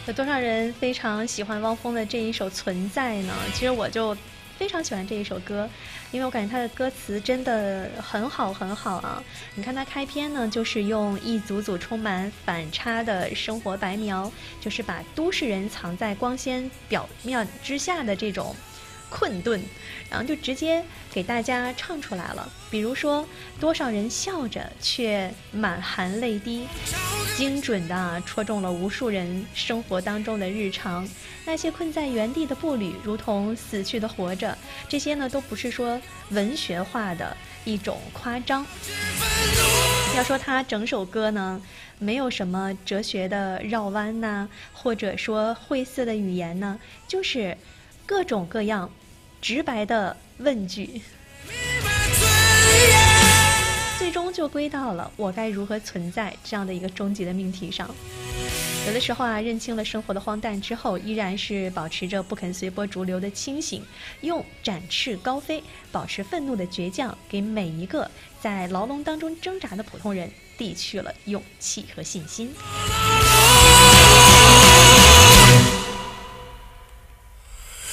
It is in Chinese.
有多少人非常喜欢汪峰的这一首《存在》呢？其实我就非常喜欢这一首歌，因为我感觉他的歌词真的很好很好啊。你看他开篇呢，就是用一组组充满反差的生活白描，就是把都市人藏在光鲜表面之下的这种困顿，然后就直接给大家唱出来了。比如说，多少人笑着却满含泪滴，精准地戳中了无数人生活当中的日常。那些困在原地的步履，如同死去的活着，这些呢都不是说文学化的一种夸张。要说他整首歌呢，没有什么哲学的绕弯呐，或者说晦涩的语言呢，就是各种各样直白的问句，最终就归到了我该如何存在这样的一个终极的命题上。有的时候啊，认清了生活的荒诞之后，依然是保持着不肯随波逐流的清醒，用展翅高飞、保持愤怒的倔强，给每一个在牢笼当中挣扎的普通人递去了勇气和信心。